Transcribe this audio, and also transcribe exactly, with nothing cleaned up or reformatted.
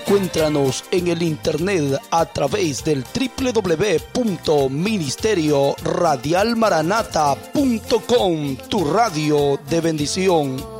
Encuéntranos en el internet a través del doble u doble u doble u punto ministerio radial maranata punto com, tu radio de bendición.